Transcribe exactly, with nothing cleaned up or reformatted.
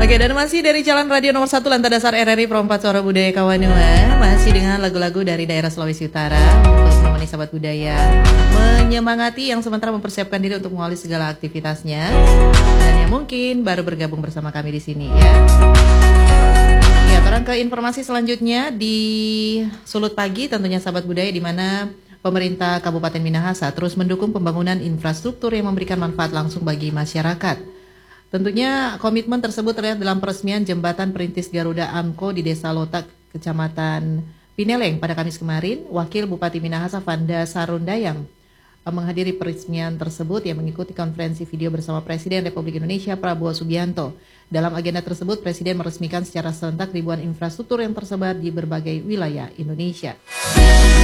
Oke, dan masih dari Jalan Radio Nomor satu Lantai Dasar R R I Perempat Suara Budaya Kawanua. Masih dengan lagu-lagu dari daerah Sulawesi Utara untuk menemani sahabat budaya menyemangati yang sementara mempersiapkan diri untuk mengawali segala aktivitasnya dan yang mungkin baru bergabung bersama kami di sini ya. Ya, orang ke informasi selanjutnya di Sulut Pagi tentunya sahabat budaya, di mana pemerintah Kabupaten Minahasa terus mendukung pembangunan infrastruktur yang memberikan manfaat langsung bagi masyarakat. Tentunya komitmen tersebut terlihat dalam peresmian jembatan perintis Garuda Amco di Desa Lotak, Kecamatan Pineleng pada Kamis kemarin. Wakil Bupati Minahasa Vanda Sarundayang menghadiri peresmian tersebut yang mengikuti konferensi video bersama Presiden Republik Indonesia Prabowo Subianto. Dalam agenda tersebut, Presiden meresmikan secara serentak ribuan infrastruktur yang tersebar di berbagai wilayah Indonesia.